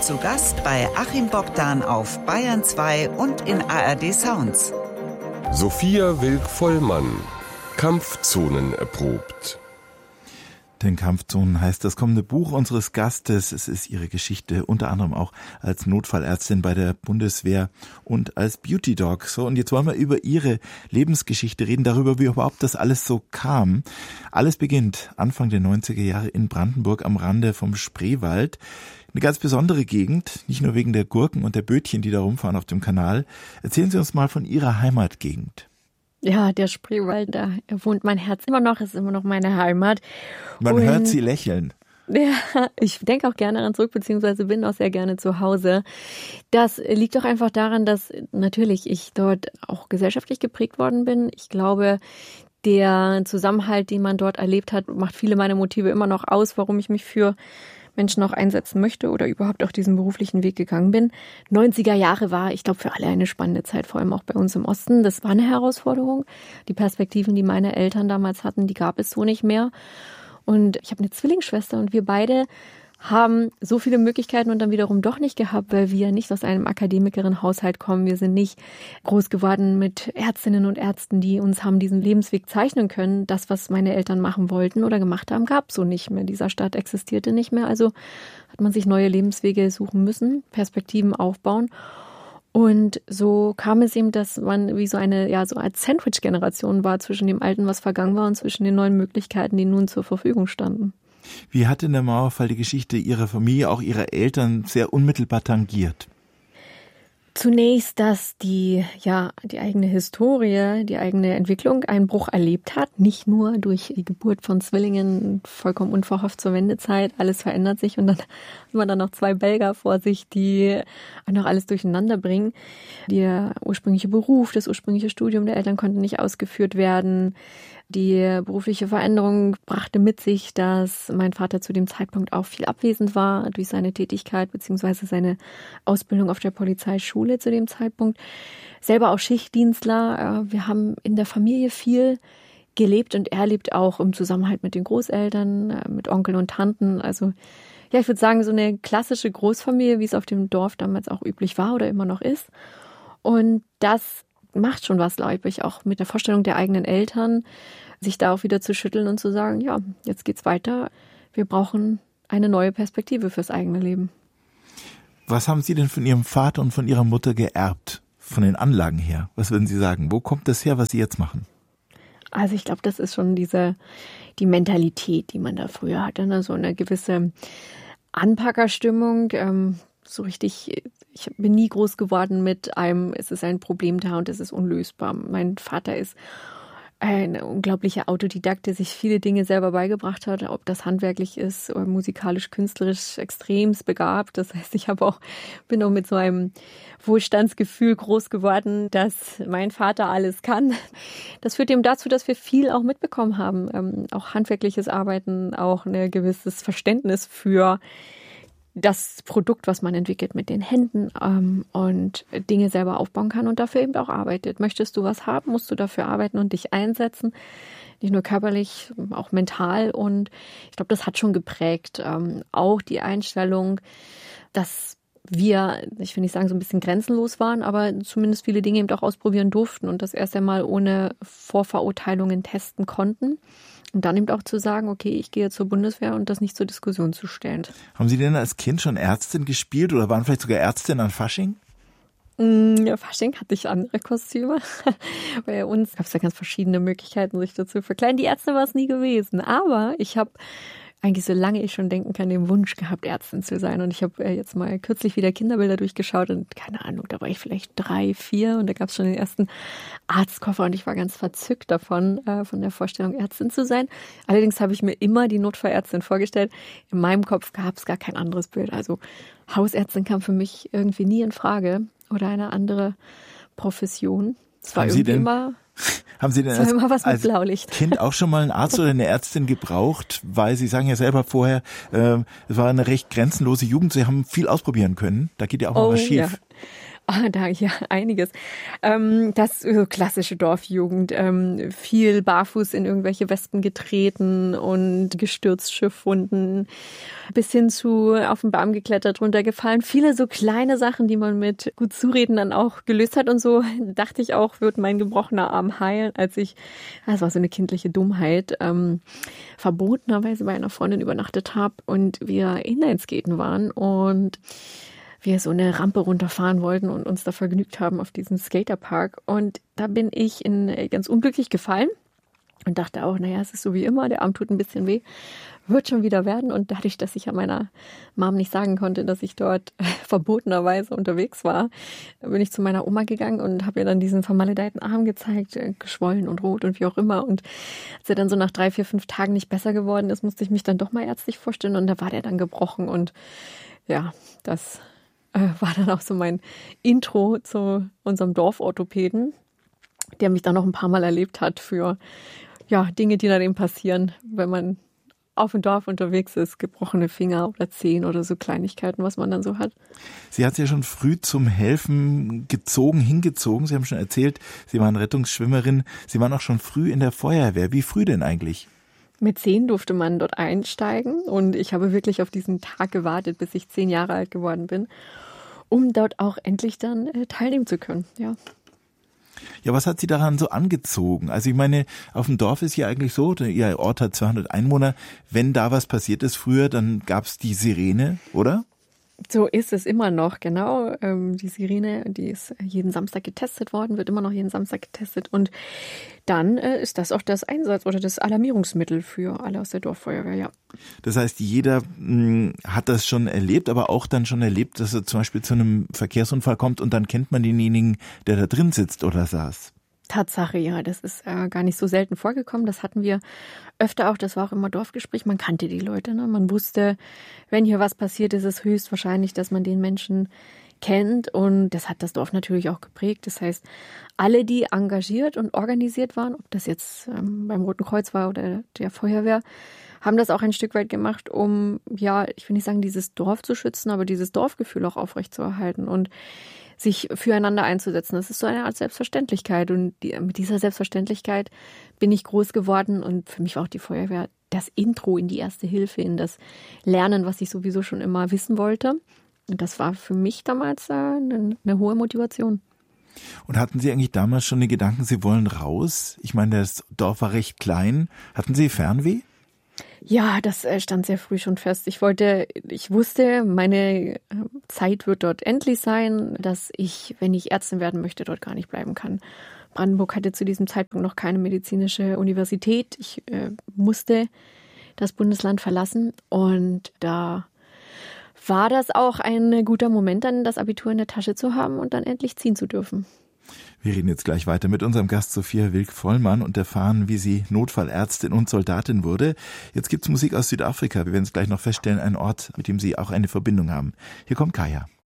Zu Gast bei Achim Bogdan auf Bayern 2 und in ARD Sounds. Sophia Wilk-Vollmann, Kampfzonen erprobt. Den Kampfzonen heißt das kommende Buch unseres Gastes. Es ist ihre Geschichte, unter anderem auch als Notfallärztin bei der Bundeswehr und als Beauty Dog. So, und jetzt wollen wir über ihre Lebensgeschichte reden, darüber, wie überhaupt das alles so kam. Alles beginnt Anfang der 90er Jahre in Brandenburg am Rande vom Spreewald. Eine ganz besondere Gegend, nicht nur wegen der Gurken und der Bötchen, die da rumfahren auf dem Kanal. Erzählen Sie uns mal von Ihrer Heimatgegend. Ja, der Spreewald, da wohnt mein Herz immer noch, ist immer noch meine Heimat. Man hört Sie lächeln. Ja, ich denke auch gerne daran zurück, beziehungsweise bin auch sehr gerne zu Hause. Das liegt doch einfach daran, dass natürlich ich dort auch gesellschaftlich geprägt worden bin. Ich glaube, der Zusammenhalt, den man dort erlebt hat, macht viele meiner Motive immer noch aus, warum ich mich für Menschen auch einsetzen möchte oder überhaupt auch diesen beruflichen Weg gegangen bin. 90er Jahre war, ich glaube, für alle eine spannende Zeit, vor allem auch bei uns im Osten. Das war eine Herausforderung. Die Perspektiven, die meine Eltern damals hatten, die gab es so nicht mehr. Und ich habe eine Zwillingsschwester und wir beide haben so viele Möglichkeiten und dann wiederum doch nicht gehabt, weil wir nicht aus einem Akademikerin-Haushalt kommen. Wir sind nicht groß geworden mit Ärztinnen und Ärzten, die uns haben diesen Lebensweg zeichnen können. Das, was meine Eltern machen wollten oder gemacht haben, gab es so nicht mehr. Dieser Staat existierte nicht mehr. Also hat man sich neue Lebenswege suchen müssen, Perspektiven aufbauen. Und so kam es eben, dass man wie so eine, ja, so als Sandwich-Generation war zwischen dem Alten, was vergangen war, und zwischen den neuen Möglichkeiten, die nun zur Verfügung standen. Wie hat denn der Mauerfall die Geschichte Ihrer Familie, auch Ihrer Eltern, sehr unmittelbar tangiert? Zunächst, dass die eigene Historie, die eigene Entwicklung einen Bruch erlebt hat. Nicht nur durch die Geburt von Zwillingen, vollkommen unverhofft zur Wendezeit. Alles verändert sich und dann hat man dann noch 2 Belgier vor sich, die noch alles durcheinander bringen. Der ursprüngliche Beruf, das ursprüngliche Studium der Eltern konnte nicht ausgeführt werden. Die berufliche Veränderung brachte mit sich, dass mein Vater zu dem Zeitpunkt auch viel abwesend war durch seine Tätigkeit bzw. seine Ausbildung auf der Polizeischule zu dem Zeitpunkt. Selber auch Schichtdienstler. Wir haben in der Familie viel gelebt und er lebt auch im Zusammenhalt mit den Großeltern, mit Onkeln und Tanten. Also ja, ich würde sagen, so eine klassische Großfamilie, wie es auf dem Dorf damals auch üblich war oder immer noch ist. Und das macht schon was, glaube ich, auch mit der Vorstellung der eigenen Eltern, sich da auch wieder zu schütteln und zu sagen, ja, jetzt geht's weiter. Wir brauchen eine neue Perspektive fürs eigene Leben. Was haben Sie denn von Ihrem Vater und von Ihrer Mutter geerbt, von den Anlagen her? Was würden Sie sagen? Wo kommt das her, was Sie jetzt machen? Also ich glaube, das ist schon die Mentalität, die man da früher hatte, ne? So eine gewisse Anpackerstimmung, so richtig. Ich bin nie groß geworden mit einem, es ist ein Problem da und es ist unlösbar. Mein Vater ist ein unglaublicher Autodidakt, der sich viele Dinge selber beigebracht hat, ob das handwerklich ist oder musikalisch, künstlerisch extremst begabt. Das heißt, bin auch mit so einem Wohlstandsgefühl groß geworden, dass mein Vater alles kann. Das führt eben dazu, dass wir viel auch mitbekommen haben. Auch handwerkliches Arbeiten, auch ein gewisses Verständnis für das Produkt, was man entwickelt mit den Händen und Dinge selber aufbauen kann und dafür eben auch arbeitet. Möchtest du was haben, musst du dafür arbeiten und dich einsetzen. Nicht nur körperlich, auch mental. Und ich glaube, das hat schon geprägt. Auch die Einstellung, dass wir, ich will nicht sagen, so ein bisschen grenzenlos waren, aber zumindest viele Dinge eben auch ausprobieren durften und das erst einmal ohne Vorverurteilungen testen konnten. Und dann eben auch zu sagen, okay, ich gehe zur Bundeswehr und das nicht zur Diskussion zu stellen. Haben Sie denn als Kind schon Ärztin gespielt oder waren vielleicht sogar Ärztin an Fasching? Ja, Fasching hatte ich andere Kostüme. Bei uns gab es ja ganz verschiedene Möglichkeiten, sich dazu verkleiden. Die Ärzte war es nie gewesen. Aber ich habe eigentlich, solange ich schon denken kann, den Wunsch gehabt, Ärztin zu sein. Und ich habe jetzt mal kürzlich wieder Kinderbilder durchgeschaut und keine Ahnung, da war ich vielleicht 3, 4 und da gab es schon den ersten Arztkoffer und ich war ganz verzückt davon, von der Vorstellung, Ärztin zu sein. Allerdings habe ich mir immer die Notfallärztin vorgestellt. In meinem Kopf gab es gar kein anderes Bild. Also Hausärztin kam für mich irgendwie nie in Frage oder eine andere Profession. Es war irgendwie immer... Haben Sie denn als Kind auch schon mal einen Arzt oder eine Ärztin gebraucht? Weil Sie sagen ja selber vorher, es war eine recht grenzenlose Jugend. Sie haben viel ausprobieren können. Da geht ja auch mal was schief. Ja. Ja, einiges. Das so klassische Dorfjugend, viel barfuß in irgendwelche Wespen getreten und gestürzt, Schiffwunden, bis hin zu auf den Baum geklettert, runtergefallen. Viele so kleine Sachen, die man mit gut Zureden dann auch gelöst hat. Und so dachte ich auch, wird mein gebrochener Arm heilen, als ich, das war so eine kindliche Dummheit, verbotenerweise bei einer Freundin übernachtet habe und wir Inlineskaten waren und wir so eine Rampe runterfahren wollten und uns da vergnügt haben auf diesem Skaterpark. Und da bin ich ganz unglücklich gefallen und dachte auch, naja, es ist so wie immer, der Arm tut ein bisschen weh, wird schon wieder werden. Und dadurch, dass ich ja meiner Mom nicht sagen konnte, dass ich dort verbotenerweise unterwegs war, bin ich zu meiner Oma gegangen und habe ihr dann diesen vermaledeiten Arm gezeigt, geschwollen und rot und wie auch immer. Und als er dann so nach 3, 4, 5 Tagen nicht besser geworden ist, musste ich mich dann doch mal ärztlich vorstellen und da war der dann gebrochen. Und ja, das war dann auch so mein Intro zu unserem Dorforthopäden, der mich dann noch ein paar Mal erlebt hat für Dinge, die dann eben passieren, wenn man auf dem Dorf unterwegs ist, gebrochene Finger oder Zehen oder so Kleinigkeiten, was man dann so hat. Sie hat sich ja schon früh zum Helfen hingezogen. Sie haben schon erzählt, Sie waren Rettungsschwimmerin. Sie waren auch schon früh in der Feuerwehr. Wie früh denn eigentlich? Mit 10 durfte man dort einsteigen und ich habe wirklich auf diesen Tag gewartet, bis ich 10 Jahre alt geworden bin, um dort auch endlich dann teilnehmen zu können, ja. Ja, was hat Sie daran so angezogen? Also ich meine, auf dem Dorf ist ja eigentlich so, Ihr Ort hat 200 Einwohner. Wenn da was passiert ist früher, dann gab's die Sirene, oder? So ist es immer noch, genau. Die Sirene, die ist jeden Samstag getestet worden, wird immer noch jeden Samstag getestet. Und dann ist das auch das Einsatz- oder das Alarmierungsmittel für alle aus der Dorffeuerwehr, ja. Das heißt, jeder hat das schon erlebt, aber auch dann schon erlebt, dass er zum Beispiel zu einem Verkehrsunfall kommt und dann kennt man denjenigen, der da drin sitzt oder saß. Tatsache, ja, das ist gar nicht so selten vorgekommen. Das hatten wir öfter auch, das war auch immer Dorfgespräch. Man kannte die Leute, ne? Man wusste, wenn hier was passiert, ist es höchstwahrscheinlich, dass man den Menschen kennt. Und das hat das Dorf natürlich auch geprägt. Das heißt, alle, die engagiert und organisiert waren, ob das jetzt beim Roten Kreuz war oder der Feuerwehr, haben das auch ein Stück weit gemacht, um, ja, ich will nicht sagen, dieses Dorf zu schützen, aber dieses Dorfgefühl auch aufrechtzuerhalten und sich füreinander einzusetzen. Das ist so eine Art Selbstverständlichkeit und mit dieser Selbstverständlichkeit bin ich groß geworden und für mich war auch die Feuerwehr das Intro in die Erste Hilfe, in das Lernen, was ich sowieso schon immer wissen wollte. Und das war für mich damals eine hohe Motivation. Und hatten Sie eigentlich damals schon den Gedanken, Sie wollen raus? Ich meine, das Dorf war recht klein. Hatten Sie Fernweh? Ja, das stand sehr früh schon fest. Ich wusste, meine Zeit wird dort endlich sein, dass ich, wenn ich Ärztin werden möchte, dort gar nicht bleiben kann. Brandenburg hatte zu diesem Zeitpunkt noch keine medizinische Universität. Ich musste das Bundesland verlassen und da war das auch ein guter Moment, dann das Abitur in der Tasche zu haben und dann endlich ziehen zu dürfen. Wir reden jetzt gleich weiter mit unserem Gast Sophia Wilk-Vollmann und erfahren, wie sie Notfallärztin und Soldatin wurde. Jetzt gibt's Musik aus Südafrika. Wir werden es gleich noch feststellen, ein Ort, mit dem Sie auch eine Verbindung haben. Hier kommt Kaya.